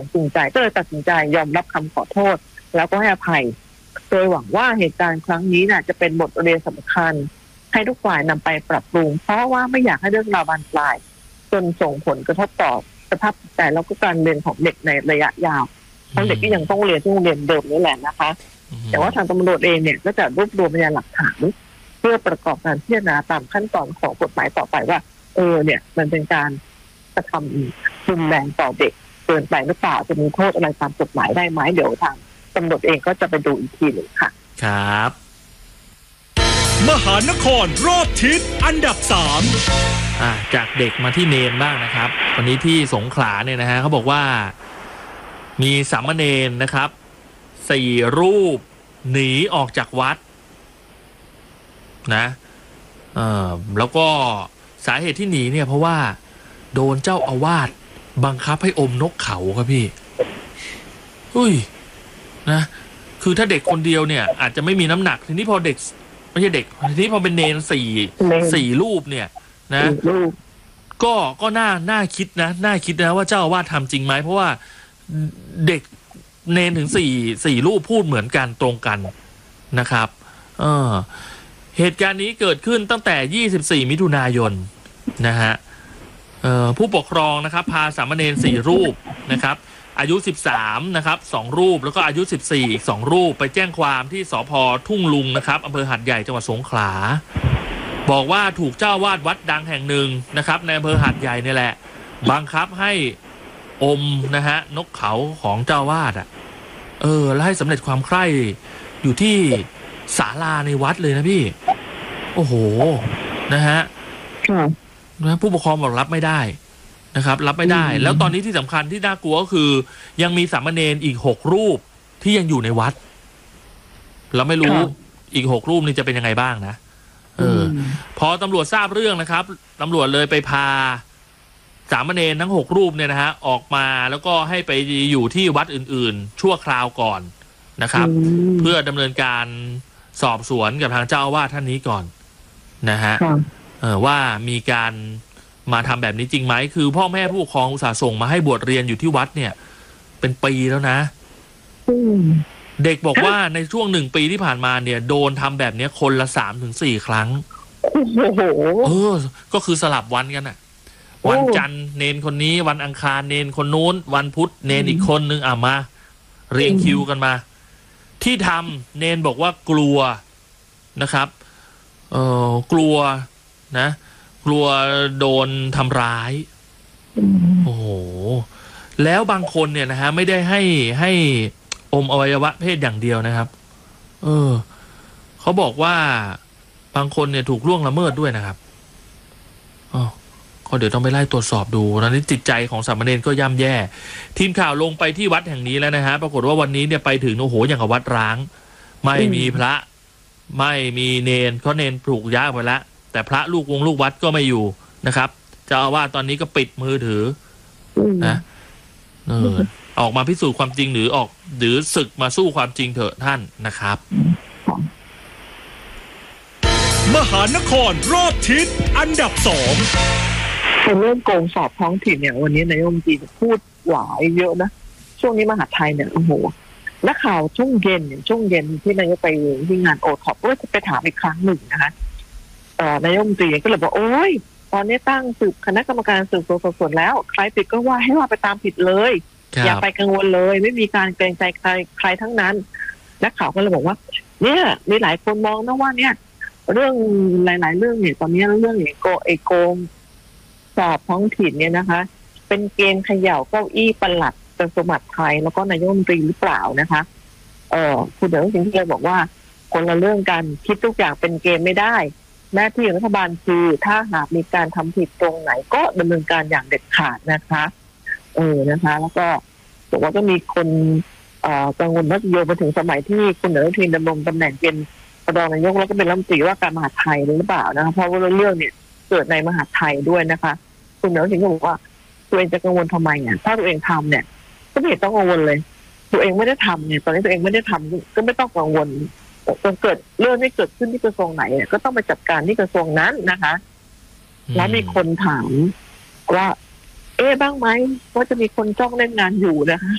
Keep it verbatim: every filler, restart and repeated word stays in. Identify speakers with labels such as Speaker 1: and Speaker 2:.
Speaker 1: จริงใจก็เลยตัดสินใจยอมรับคำขอโทษแล้วก็ให้อภัยโดยหวังว่าเหตุการณ์ครั้งนี้น่ะจะเป็นบทเรียนสำคัญให้ทุกฝ่ายนำไปปรับปรุงเพราะว่าไม่อยากให้เรื่องราวบานปลายจนส่งผลกระทบต่อสภาพจิตใจแล้วก็การเรียนของเด็กในระยะยาวเพราะเด็กก็ยังต้องเรียนที่โรงเรียนเดิมนี่แหละนะคะแต่ว่าทางตำรวจเองเนี่ยก็จะรวบรวมพยานหลักฐานเพื่อประกอบการพิจารณาตามขั้นตอนของกฎหมายต่อไปว่าเออเนี่ยมันเป็นการกระทำรุนแรงต่อเด็กเกินไปหรือเปล่าจะมีโทษอะไรตามกฎหมายได้ไหมเดี๋ยวทางตำรวจเองก็จะไปดูอีกทีหนึ่งค่ะ
Speaker 2: ครับมหานครรอบทิศอันดับสามอ่าจากเด็กมาที่เนนบ้างนะครับวันนี้ที่สงขลาเนี่ยนะฮะเขาบอกว่ามีสามเณรนะครับสี่รูปหนีออกจากวัดนะเออแล้วก็สาเหตุที่หนีเนี่ยเพราะว่าโดนเจ้าอาวาสบังคับให้อมนกเขาครับพี่อุ้ยนะคือถ้าเด็กคนเดียวเนี่ยอาจจะไม่มีน้ำหนักทีนี้พอเด็กไม่ใช่เด็กทีนี้พอเป็นเนรสี่สี่รูปเนี่ยนะก็ก็น่าน่าคิดนะน่าคิดนะว่าเจ้าอาวาสทำจริงไหมเพราะว่าเด็กเนรถึงสี่สี่รูปพูดเหมือนกันตรงกันนะครับเออเหตุการณ์นี้เกิดขึ้นตั้งแต่ยี่สิบสี่มิถุนายนนะฮะเอ่อผู้ปกครองนะครับพาสามเณรสี่รูปนะครับอายุสิบสามนะครับสองรูปแล้วก็อายุสิบสี่อีกสองรูปไปแจ้งความที่สภ.ทุ่งลุงนะครับอำเภอหาดใหญ่จังหวัดสงขลาบอกว่าถูกเจ้าวาดวัดดังแห่งหนึ่งนะครับในอำเภอหาดใหญ่นี่แหละบังคับให้อมนะฮะนกเขาของเจ้าวาดอ่ะเออแล้วให้สำเร็จความใคร่อยู่ที่ศาลาในวัดเลยนะพี่โอ้โหนะฮะนะผู้ปกครองบอกรับไม่ได้นะครับรับไม่ได้แล้วตอนนี้ที่สำคัญที่น่ากลัวก็คือยังมีสามเณรอีกหกรูปที่ยังอยู่ในวัดเราไม่รู้อีกหกรูปนี่จะเป็นยังไงบ้างนะเออพอตำรวจทราบเรื่องนะครับตำรวจเลยไปพาสามเณรทั้งหกรูปเนี่ยนะฮะออกมาแล้วก็ให้ไปอยู่ที่วัดอื่นๆชั่วคราวก่อนนะครับเพื่อดำเนินการสอบสวนกับทางเจ้าอาวาสท่านนี้ก่อนนะฮะเออว่ามีการมาทำแบบนี้จริงไหมคือพ่อแม่ผู้ปกครองอุตส่าห์ส่งมาให้บวชเรียนอยู่ที่วัดเนี่ยเป็นปีแล้วนะเด็กบอกว่าในช่วงหนึ่งปีที่ผ่านมาเนี่ยโดนทำแบบนี้คนละสามถึงสี่ครั้งเออก็คือสลับวันกันอ่ะวันจันทร์เนนคนนี้วันอังคารเนนคนนู้นวันพุธเนนอีกคนนึงอ่ะมาเรียงคิวกันมาที่ทำเนนบอกว่ากลัวนะครับเออกลัวนะกลัวโดนทำร้ายโอ้โหแล้วบางคนเนี่ยนะฮะไม่ได้ให้ให้อมอวัยวะเพศอย่างเดียวนะครับเออเขาบอกว่าบางคนเนี่ยถูกล่วงละเมิดด้วยนะครับอ๋อก็เดี๋ยวต้องไปไล่ตรวจสอบดูตอนนี้จิตใจของสามเณรก็ย่ำแย่ทีมข่าวลงไปที่วัดแห่งนี้แล้วนะฮะปรากฏว่าวันนี้เนี่ยไปถึงโอ้โหอย่างกับวัดร้างไม่มีพระไม่มีเนนเพราะเนนถูกย้ายไปแล้วแต่พระลูกวงลูกวัดก็ไม่อยู่นะครับเจ้าอาวาสตอนนี้ก็ปิดมือถือนะเออออกมาพิสูจน์ความจริงหรือออกหรือศึกมาสู้ความจริงเถอะท่านนะครับมหานครรอบทิศอันดับสอง
Speaker 1: เป็นเรื่องโกงสอบท้องถิ่นเนี่ยวันนี้นายกรัฐมนตรีพูดหลายเยอะนะช่วงนี้มหาไทยเนี่ยโอ้โหนักข่าวช่วงเย็นเนี่ยช่วงเย็นที่นายกไปที่งานโอท็อปก็จะไปถามอีกครั้งหนึ่งนะคะนายกรัฐมนตรีก็เลยบอกโอ้ยตอนนี้ตั้งสืบคณะกรรมการสืบสวนสอบสวนแล้วใครผิดก็ว่าให้ว่าไปตามผิดเลยอย่าไปกังวลเลยไม่มีการเกรงใจใครใครทั้งนั้นนักข่าวก็เลยบอกว่าเนี่ยมีหลายคนมองนะว่าเนี่ยเรื่องหลายๆเรื่องเนี่ยตอนนี้เรื่องอย่างโกไอโกงสอบท้องถิ่นเนี่ยนะคะเป็นเกมเขย่าเก้าอี้ปลัดกระทรวงมหาดไทยแล้วก็นายกรัฐมนตรีหรือเปล่านะคะเออคุณเดี๋ยวสิ่งที่เลยบอกว่าคนละเรื่องกันคิดทุกอย่างเป็นเกมไม่ได้หน้าที่ของรัฐบาลคือถ้าหากมีการทำผิดตรงไหนก็ดำเนินการอย่างเด็ดขาดนะคะเออนะคะแล้วก็บอกว่าก็มีคนเอ่อกังวลว่าจะโยงไปถึงสมัยที่คุณอนุทินดำรงตำแหน่งเป็นรองนายกแล้วก็เป็นรัฐมนตรีว่าการมหาดไทยหรือเปล่านะคะเพราะว่าเรื่องเนี่ยเกิดในมหาดไทยด้วยนะคะคุณอนุทินก็บอกว่าตัวเองจะกังวลทำไมอ่ะถ้าตัวเองทำเนี่ยก็ไม่เห็นต้องกังวลเลยตัวเองไม่ได้ทำเนี่ยตอนนี้ตัวเองไม่ได้ทำก็ไม่ต้องกังวลจนเกิดเรื่องที่เกิดขึ้นที่กระทรวงไหนก็ต้องไปจัดการที่กระทรวงนั้นนะคะแล้วมีคนถามว่าเอ๊ะบ้างไหมว่าจะมีคนจ้องเล่นงานอยู่นะคะ